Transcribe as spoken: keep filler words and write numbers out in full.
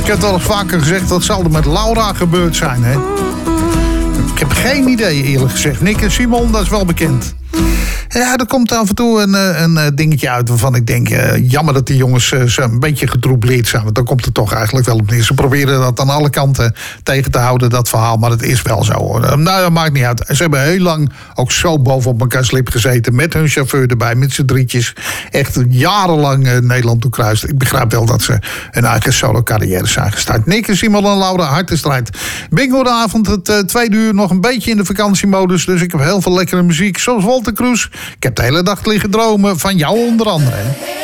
Ik heb het al eens vaker gezegd, dat zal er met Laura gebeurd zijn, hè? Ik heb geen idee, eerlijk gezegd. Nick en Simon, dat is wel bekend. Ja, er komt af en toe een, een dingetje uit waarvan ik denk... Uh, jammer dat die jongens uh, een beetje getroubleerd zijn. Want dan komt het toch eigenlijk wel op neer. Ze proberen dat aan alle kanten tegen te houden, dat verhaal. Maar het is wel zo, hoor. Nou, dat maakt niet uit. Ze hebben heel lang ook zo bovenop elkaar slip gezeten... met hun chauffeur erbij, met z'n drietjes. Echt jarenlang uh, Nederland doorkruist. Ik begrijp wel dat ze hun eigen solo-carrière zijn gestart. Nick en Simon en Laura, harde strijd. Bingo de avond, het uh, tweede uur, nog een beetje in de vakantiemodus. Dus ik heb heel veel lekkere muziek, zoals Walter Kroes. Ik heb de hele dag liggen dromen van jou onder andere. Hè.